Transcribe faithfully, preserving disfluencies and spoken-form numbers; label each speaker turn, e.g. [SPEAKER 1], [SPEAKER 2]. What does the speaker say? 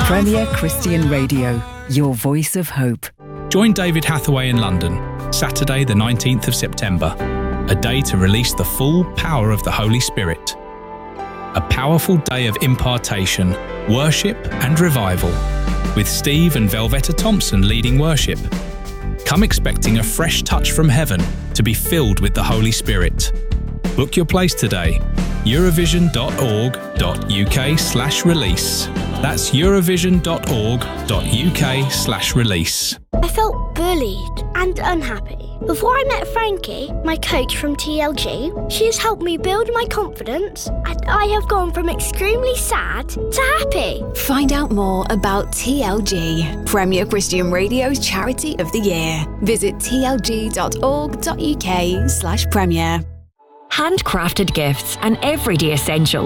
[SPEAKER 1] Premier Christian Radio, your voice of hope.
[SPEAKER 2] Join David Hathaway in London, Saturday the nineteenth of September, a day to release the full power of the Holy Spirit. A powerful day of impartation, worship and revival, with Steve and Velvetta Thompson leading worship. Come expecting a fresh touch from heaven to be filled with the Holy Spirit. Book your place today, eurovision.org.uk slash release. That's eurovision.org.uk slash release.
[SPEAKER 3] I felt bullied and unhappy. Before I met Frankie, my coach from T L G, she has helped me build my confidence, and I have gone from extremely sad to happy.
[SPEAKER 4] Find out more about T L G, Premier Christian Radio's Charity of the Year. Visit tlg.org.uk slash premier.
[SPEAKER 5] Handcrafted gifts and everyday essentials